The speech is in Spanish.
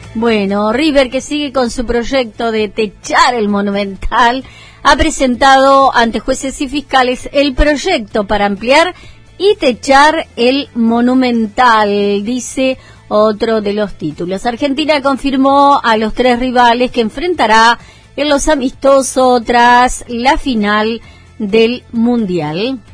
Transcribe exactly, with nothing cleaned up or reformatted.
Bueno, River, que sigue con su proyecto de techar el Monumental, ha presentado ante jueces y fiscales el proyecto para ampliar y techar el Monumental, dice otro de los títulos. Argentina confirmó a los tres rivales que enfrentará en los amistosos tras la final del Mundial.